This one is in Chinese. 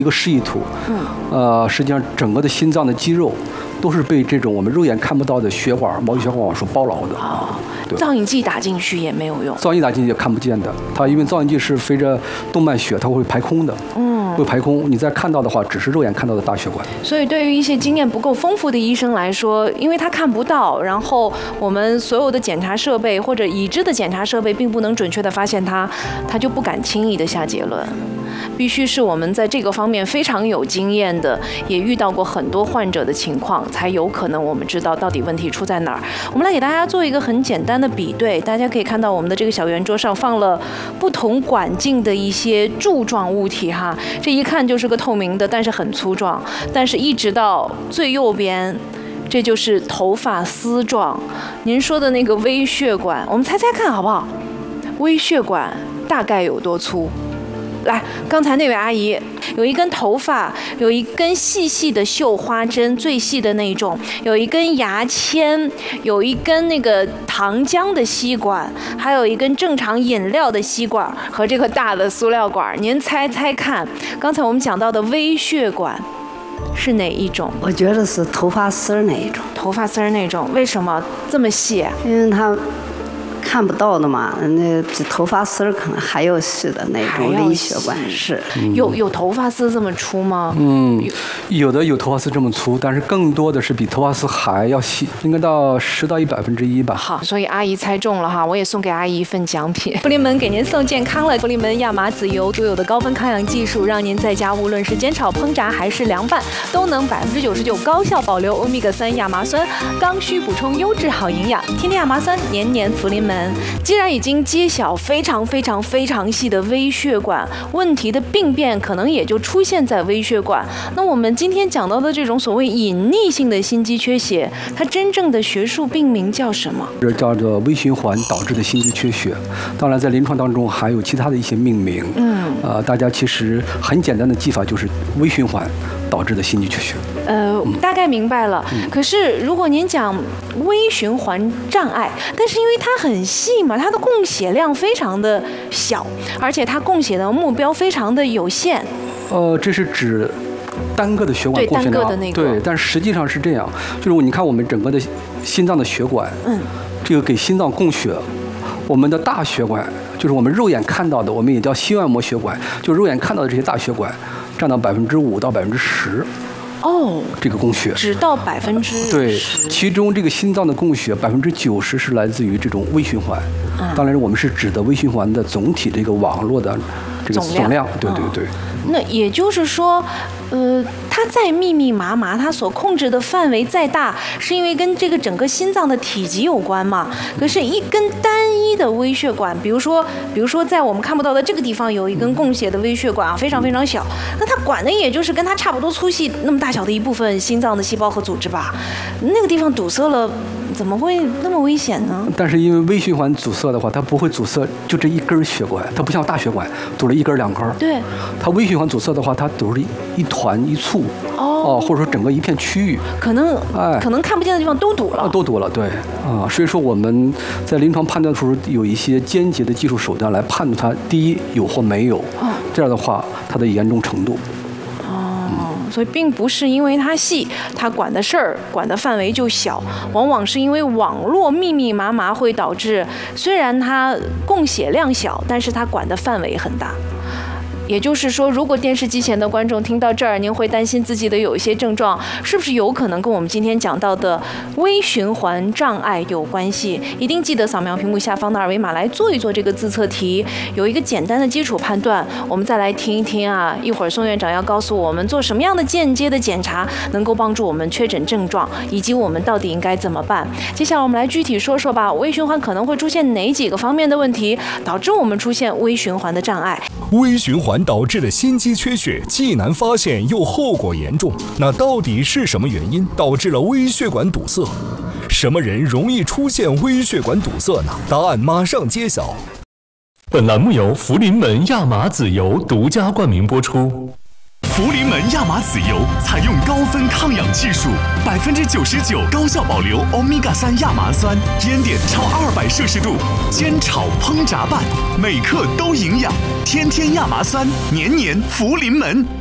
一个示意图，实际上整个的心脏的肌肉都是被这种我们肉眼看不到的血管、毛细血管所包牢的。 造影剂打进去也没有用， 造影剂打进去也看不见的。它因为造影剂是随着动脉血，它会排空的，会排空。你再看到的话，只是肉眼看到的大血管。 所以对于一些经验不够丰富的医生来说，因为他看不到，然后我们所有的检查设备或者已知的检查设备并不能准确的发现它，他就不敢轻易的下结论。必须是我们在这个方面非常有经验的，也遇到过很多患者的情况，才有可能我们知道到底问题出在哪儿。我们来给大家做一个很简单的比对，大家可以看到我们的这个小圆桌上放了不同管径的一些柱状物体哈，这一看就是个透明的，但是很粗壮，但是一直到最右边，这就是头发丝状。您说的那个微血管，我们猜猜看好不好？微血管大概有多粗？来，刚才那位阿姨有一根头发，有一根细细的绣花针，最细的那种，有一根牙签，有一根那个糖浆的吸管，还有一根正常饮料的吸管和这个大的塑料管。您猜猜看，刚才我们讲到的微血管是哪一种？ 我觉得是头发丝那一种。 头发丝那种，为什么这么细？ 因为它看不到的嘛，那比头发丝可能还要细的那种微血管是。 有头发丝这么粗吗？ 有的有头发丝这么粗，但是更多的是比头发丝还要细，应该到10到100%吧。 好，所以阿姨猜中了哈，我也送给阿姨一份奖品。福临门给您送健康了，福临门亚麻籽油独有的高分抗氧技术，让您在家无论是煎炒烹炸还是凉拌，都能99%高效保留欧米伽3亚麻酸，刚需补充优质好营养。天天亚麻酸，年年福临门。既然已经揭晓非常细的微血管问题的病变，可能也就出现在微血管。那我们今天讲到的这种所谓隐匿性的心肌缺血，它真正的学术病名叫什么？ 这叫做微循环导致的心肌缺血。当然，在临床当中还有其他的一些命名。大家其实很简单的记法就是微循环导致的心肌缺血。 大概明白了。可是如果您讲微循环障碍，但是因为它很细嘛，它的供血量非常的小，而且它供血的目标非常的有限。 这是指单个的血管供血量， 对，单个的那个。 对，但实际上是这样，就是你看我们整个的心脏的血管，这个给心脏供血，我们的大血管就是我们肉眼看到的，我们也叫心外膜血管，就肉眼看到的这些大血管，占到5%到10%。这个供血只到10%。 对，其中这个心脏的供血90%是来自于这种微循环。当然，我们是指的微循环的总体这个网络的这个总量。对。 那也就是说，它再密密麻麻，它所控制的范围再大，是因为跟这个整个心脏的体积有关嘛？可是，一根单一的微血管，比如说在我们看不到的这个地方有一根供血的微血管啊，非常小，那它管的也就是跟它差不多粗细那么大小的一部分心脏的细胞和组织吧？那个地方堵塞了，怎么会那么危险呢？ 但是因为微循环阻塞的话，它不会阻塞就这一根血管，它不像大血管堵了1根2根。 对，它微循环阻塞的话，它堵了一团一簇。或者说整个一片区域，可能看不见的地方都堵了。 都堵了，对所以说我们在临床判断的时候有一些间接的技术手段来判断它第一有或没有，这样的话它的严重程度。 所以并不是因为它细，它管的事儿、管的范围就小，往往是因为网络密密麻麻会导致，虽然它供血量小，但是它管的范围很大。也就是说，如果电视机前的观众听到这儿，您会担心自己的有一些症状是不是有可能跟我们今天讲到的微循环障碍有关系？一定记得扫描屏幕下方的2维码来做一做这个自测题，有一个简单的基础判断。我们再来听一听啊，一会儿宋院长要告诉我们做什么样的间接的检查能够帮助我们确诊症状，以及我们到底应该怎么办。接下来我们来具体说说吧，微循环可能会出现哪几个方面的问题，导致我们出现微循环的障碍。 微循环导致的心肌缺血既难发现又后果严重，那到底是什么原因导致了微血管堵塞？什么人容易出现微血管堵塞呢？答案马上揭晓。 本栏目由福临门亚麻籽油独家冠名播出。 福临门亚麻籽油采用高分抗氧技术，99%高效保留欧米伽3亚麻酸，烟点超200°C，煎炒烹炸拌，每克都营养。天天亚麻酸，年年福临门。